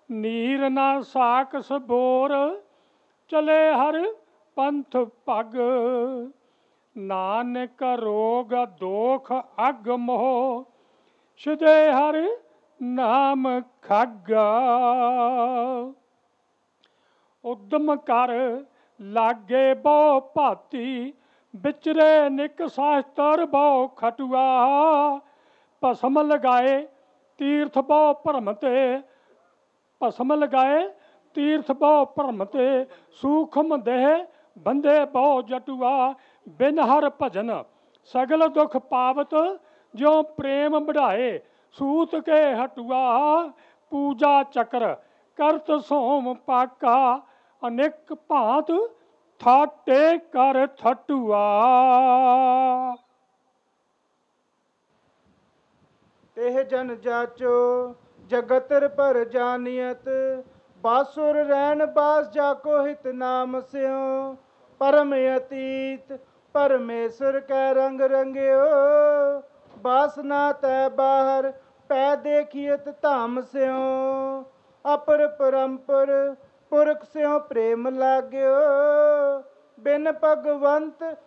नीर ना साकस बोर चले हर पंथ पग। नानक रोग दोख अग मोह सिदे हर नाम खग। उद्यम कर लागे बहु भाती विचरे निक शास्त्र बहु खटुआ। भस्म लगाए तीर्थ बहु भरम ते भस्म लगाए तीर्थ बहु भरम ते सूखम देह बंदे बहु जटुआ। बिन हर भजन सगल दुख पावत ज्यों प्रेम बढ़ाए सूत के हटुआ। पूजा चक्र करत सोम पाका अनेक भांत थाटे कर थटुआ। तेह जन जाचो जगतर पर जानियत बासुर रैन बास जाको हित नाम स्यो। परम अतीत परमेश्वर कै रंग रंग्यो बासना तै बाहर पै देखियत धाम स्यो। अपर परम्पर पुरख स्यो प्रेम लाग्यो बिन भगवंत